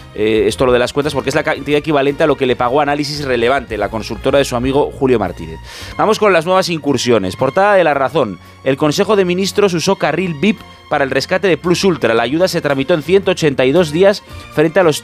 esto lo de las cuentas, porque es la cantidad equivalente a lo que le pagó Análisis Relevante, la consultora de su amigo Julio Martínez. Vamos con las nuevas incursiones. Portada de La Razón. El Consejo de Ministros usó carril VIP para el rescate de Plus Ultra. La ayuda se tramitó en 182 días frente a los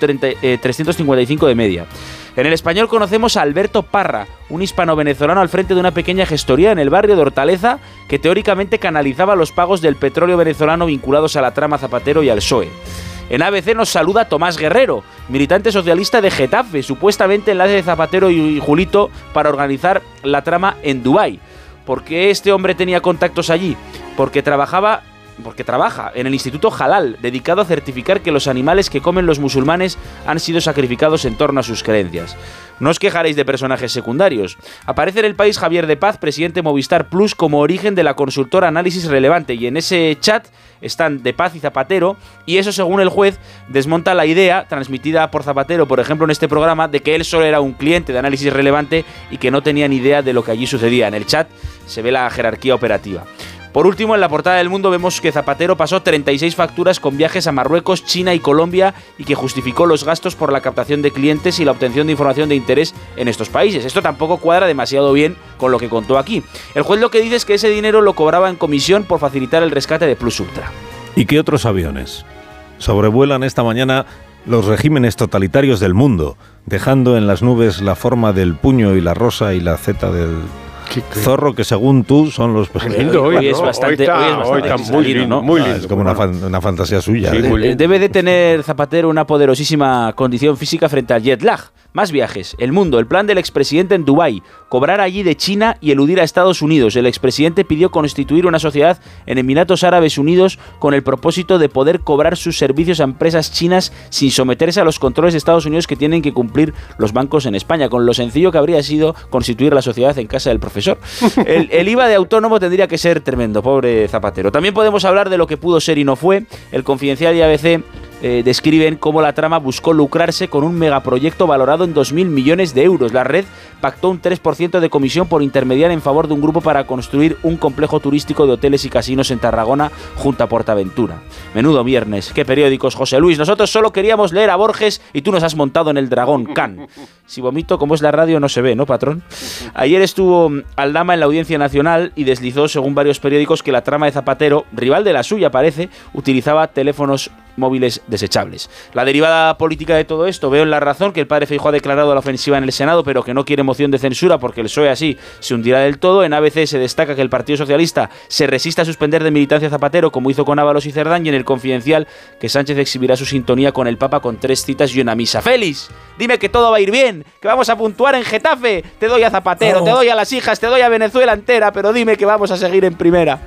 355 de media. En El Español conocemos a Alberto Parra, un hispano-venezolano al frente de una pequeña gestoría en el barrio de Hortaleza que teóricamente canalizaba los pagos del petróleo venezolano vinculados a la trama Zapatero y al PSOE. En ABC nos saluda Tomás Guerrero, militante socialista de Getafe, supuestamente enlace de Zapatero y Julito para organizar la trama en Dubái. ¿Por qué este hombre tenía contactos allí? Porque trabaja en el Instituto Halal, dedicado a certificar que los animales que comen los musulmanes han sido sacrificados en torno a sus creencias. No os quejaréis de personajes secundarios. Aparece en El País Javier de Paz, presidente de Movistar Plus, como origen de la consultora Análisis Relevante, y en ese chat están De Paz y Zapatero, y eso, según el juez, desmonta la idea, transmitida por Zapatero, por ejemplo, en este programa, de que él solo era un cliente de Análisis Relevante y que no tenía ni idea de lo que allí sucedía. En el chat se ve la jerarquía operativa. Por último, en la portada del Mundo vemos que Zapatero pasó 36 facturas con viajes a Marruecos, China y Colombia y que justificó los gastos por la captación de clientes y la obtención de información de interés en estos países. Esto tampoco cuadra demasiado bien con lo que contó aquí. El juez lo que dice es que ese dinero lo cobraba en comisión por facilitar el rescate de Plus Ultra. ¿Y qué otros aviones sobrevuelan esta mañana los regímenes totalitarios del mundo, dejando en las nubes la forma del puño y la rosa y la Z del zorro, que según tú son los lindo, hoy es bastante muy lindo, ¿no? Muy lindo. Es como una fantasía suya. Sí, debe de tener Zapatero una poderosísima condición física frente al jet lag. Más viajes. El Mundo. El plan del expresidente en Dubái. Cobrar allí de China y eludir a Estados Unidos. El expresidente pidió constituir una sociedad en Emiratos Árabes Unidos con el propósito de poder cobrar sus servicios a empresas chinas sin someterse a los controles de Estados Unidos que tienen que cumplir los bancos en España, con lo sencillo que habría sido constituir la sociedad en casa del profesor. El IVA de autónomo tendría que ser tremendo, pobre Zapatero. También podemos hablar de lo que pudo ser y no fue. El Confidencial y ABC describen cómo la trama buscó lucrarse con un megaproyecto valorado en 2.000 millones de euros. La red pactó un 3% de comisión por intermediar en favor de un grupo para construir un complejo turístico de hoteles y casinos en Tarragona junto a Portaventura. Menudo viernes. ¿Qué periódicos, José Luis? Nosotros solo queríamos leer a Borges y tú nos has montado en el Dragón Can. Si vomito, como es la radio, no se ve, ¿no, patrón? Ayer estuvo Aldama en la Audiencia Nacional y deslizó, según varios periódicos, que la trama de Zapatero, rival de la suya parece, utilizaba teléfonos móviles desechables. La derivada política de todo esto, veo en La Razón que el padre Feijóo ha declarado la ofensiva en el Senado, pero que no quiere moción de censura porque el PSOE así se hundirá del todo. En ABC se destaca que el Partido Socialista se resiste a suspender de militancia a Zapatero, como hizo con Ábalos y Cerdán, y en el Confidencial que Sánchez exhibirá su sintonía con el Papa con 3 citas y una misa. ¡Félix! Dime que todo va a ir bien, que vamos a puntuar en Getafe. Te doy a Zapatero, te doy a las hijas, te doy a Venezuela entera, pero dime que vamos a seguir en primera.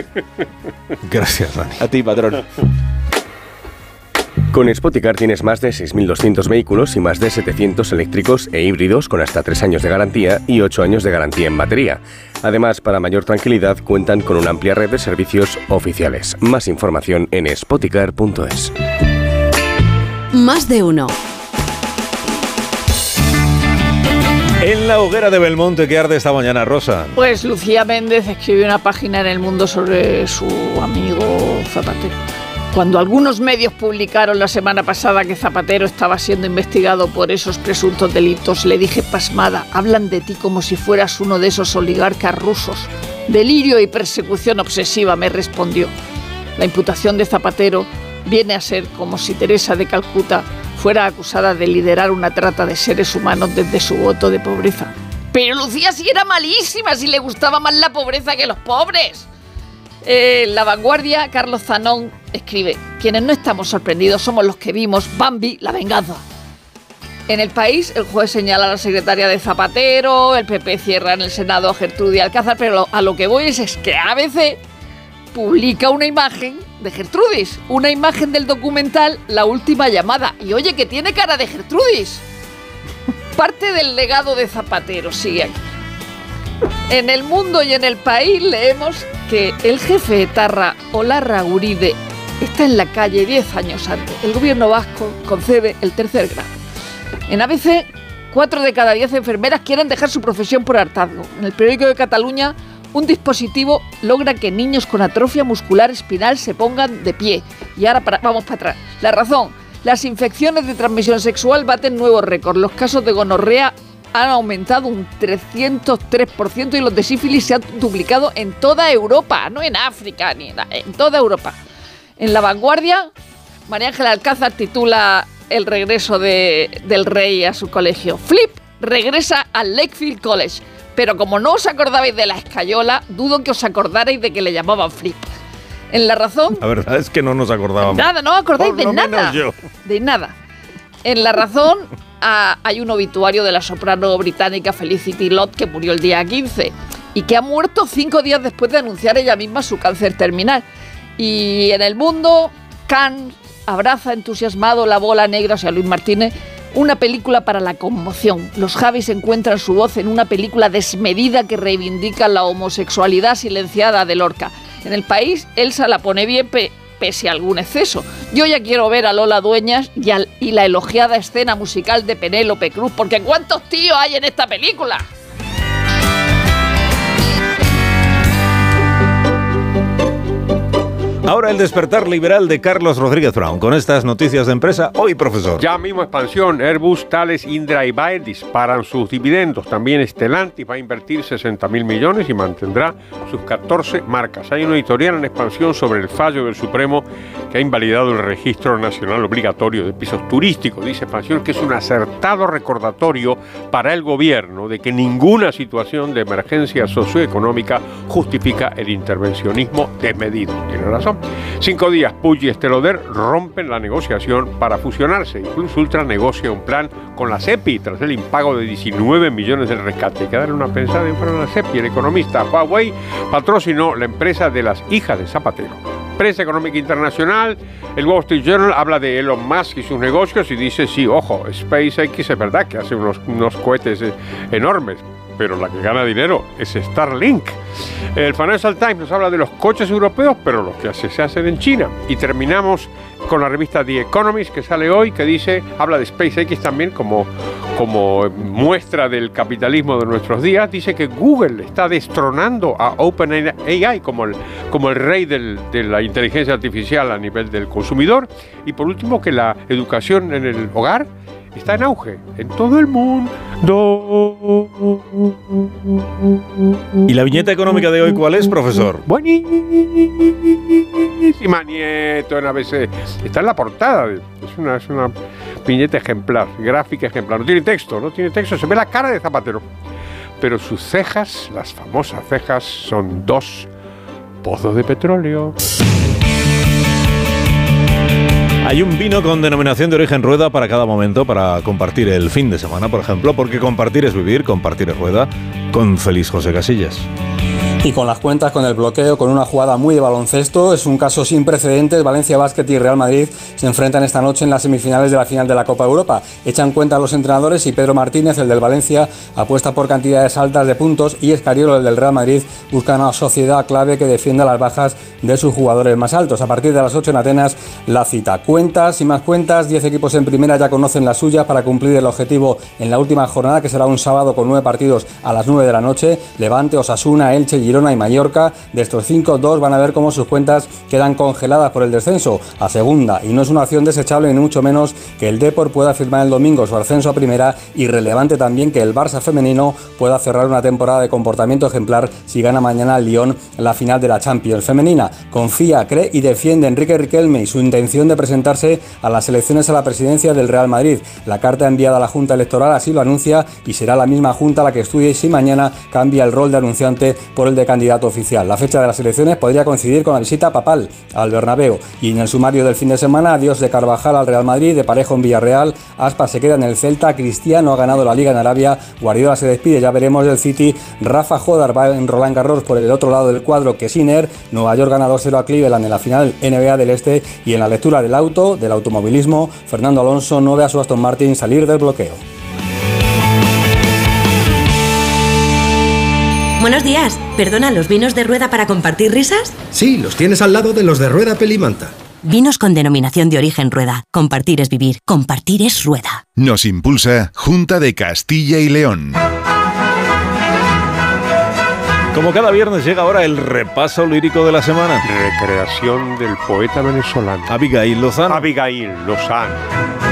Gracias, Dani. A ti, patrón. Con Spoticar tienes más de 6.200 vehículos y más de 700 eléctricos e híbridos con hasta 3 años de garantía y 8 años de garantía en batería. Además, para mayor tranquilidad, cuentan con una amplia red de servicios oficiales. Más información en spoticar.es. Más de uno. En la hoguera de Belmonte, ¿qué arde esta mañana, Rosa? Pues Lucía Méndez escribió una página en El Mundo sobre su amigo Zapatero. Cuando algunos medios publicaron la semana pasada que Zapatero estaba siendo investigado por esos presuntos delitos, le dije pasmada: hablan de ti como si fueras uno de esos oligarcas rusos. Delirio y persecución obsesiva, me respondió. La imputación de Zapatero viene a ser como si Teresa de Calcuta fuera acusada de liderar una trata de seres humanos desde su voto de pobreza. Pero Lucía sí era malísima, si le gustaba más la pobreza que los pobres. La Vanguardia, Carlos Zanón escribe: quienes no estamos sorprendidos somos los que vimos Bambi, la venganza. En El País, el juez señala a la secretaria de Zapatero, el PP cierra en el Senado a Gertrudis Alcázar, pero a lo que voy es que ABC publica una imagen de Gertrudis, una imagen del documental La Última Llamada, y oye, que tiene cara de Gertrudis. Parte del legado de Zapatero sigue aquí. En El Mundo y en El País leemos que el jefe etarra Olarra Uribe está en la calle 10 años antes. El gobierno vasco concede el 3er grado. En ABC, 4 de cada 10 enfermeras quieren dejar su profesión por hartazgo. En el periódico de Cataluña, un dispositivo logra que niños con atrofia muscular espinal se pongan de pie. Y ahora vamos para atrás. La Razón. Las infecciones de transmisión sexual baten nuevos récords. Los casos de gonorrea han aumentado un 303% y los de sífilis se han duplicado en toda Europa, no en África, en toda Europa. En La Vanguardia, María Ángela Alcázar titula el regreso del rey a su colegio. Flip regresa al Lakefield College, pero como no os acordabais de la escayola, dudo que os acordarais de que le llamaban Flip. En La Razón... La verdad es que no nos acordábamos. Nada, no os acordáis de nada. Yo. De nada. En La Razón hay un obituario de la soprano británica Felicity Lott que murió el día 15 y que ha muerto 5 días después de anunciar ella misma su cáncer terminal. Y en El Mundo, Cannes abraza entusiasmado La Bola Negra, o sea, Luis Martínez, una película para la conmoción. Los Javis encuentran su voz en una película desmedida que reivindica la homosexualidad silenciada de Lorca. En El País, Elsa la pone bien pese a algún exceso. Yo ya quiero ver a Lola Dueñas y la elogiada escena musical de Penélope Cruz, porque ¿cuántos tíos hay en esta película? Ahora el despertar liberal de Carlos Rodríguez Brown. Con estas noticias de empresa, hoy, profesor. Ya mismo expansión. Airbus, Thales, Indra y Bayer disparan sus dividendos. También Stellantis va a invertir 60.000 millones y mantendrá sus 14 marcas. Hay una editorial en expansión sobre el fallo del Supremo que ha invalidado el registro nacional obligatorio de pisos turísticos. Dice expansión que es un acertado recordatorio para el gobierno de que ninguna situación de emergencia socioeconómica justifica el intervencionismo desmedido. Tiene razón. 5 días, Puig y Estée Lauder rompen la negociación para fusionarse. Incluso Ultra negocia un plan con la CEPI tras el impago de 19 millones del rescate. Hay que darle una pensada en la CEPI. El economista Huawei patrocinó la empresa de las hijas de Zapatero. Prensa económica internacional, el Wall Street Journal habla de Elon Musk y sus negocios y dice, sí, ojo, SpaceX es verdad que hace unos cohetes enormes, pero la que gana dinero es Starlink. El Financial Times nos habla de los coches europeos, pero los que se hacen en China. Y terminamos con la revista The Economist, que sale hoy, que dice, habla de SpaceX también como muestra del capitalismo de nuestros días. Dice que Google está destronando a OpenAI como el rey de la inteligencia artificial a nivel del consumidor. Y por último, que la educación en el hogar está en auge en todo el mundo. ¿Y la viñeta económica de hoy cuál es, profesor? Buenísima, Nieto, en ABC. Está en la portada. Es una viñeta ejemplar, gráfica ejemplar. No tiene texto, se ve la cara de Zapatero. Pero sus cejas, las famosas cejas, son 2 pozos de petróleo. Hay un vino con denominación de origen rueda para cada momento, para compartir el fin de semana, por ejemplo, porque compartir es vivir, compartir es rueda, con Feliz José Casillas. Y con las cuentas, con el bloqueo, con una jugada muy de baloncesto, es un caso sin precedentes. Valencia Basket y Real Madrid se enfrentan esta noche en las semifinales de la final de la Copa Europa. Echan cuenta los entrenadores y Pedro Martínez, el del Valencia, apuesta por cantidades altas de puntos y Escariolo, el del Real Madrid, busca una sociedad clave que defienda las bajas de sus jugadores más altos. A partir de las 8 en Atenas, la cita. Cuentas y más cuentas, 10 equipos en primera ya conocen las suyas para cumplir el objetivo en la última jornada, que será un sábado con 9 partidos a las 9 de la noche. Levante, Osasuna, Elche, Girona y Mallorca. De estos 5, 2 van a ver cómo sus cuentas quedan congeladas por el descenso a segunda, y no es una opción desechable ni mucho menos que el Depor pueda firmar el domingo su ascenso a primera, y relevante también que el Barça femenino pueda cerrar una temporada de comportamiento ejemplar si gana mañana al Lyon la final de la Champions femenina. Confía, cree y defiende Enrique Riquelme y su intención de presentarse a las elecciones a la presidencia del Real Madrid. La carta enviada a la Junta Electoral así lo anuncia, y será la misma Junta la que estudie si mañana cambia el rol de anunciante por el de candidato oficial. La fecha de las elecciones podría coincidir con la visita papal al Bernabéu. Y en el sumario del fin de semana, adiós de Carvajal al Real Madrid, de Parejo en Villarreal, Aspas se queda en el Celta, Cristiano ha ganado la Liga en Arabia, Guardiola se despide, ya veremos del City, Rafa Jodar va en Roland Garros por el otro lado del cuadro que Sinner, Nueva York gana 2-0 a Cleveland en la final NBA del Este, y en la lectura del automovilismo, Fernando Alonso no ve a su Aston Martin salir del bloqueo. Buenos días. ¿Perdona, los vinos de rueda para compartir risas? Sí, los tienes al lado de los de Rueda Pelimanta. Vinos con denominación de origen rueda. Compartir es vivir. Compartir es rueda. Nos impulsa Junta de Castilla y León. Como cada viernes llega ahora el repaso lírico de la semana. Recreación del poeta venezolano Abigail Lozano. Abigail Lozano.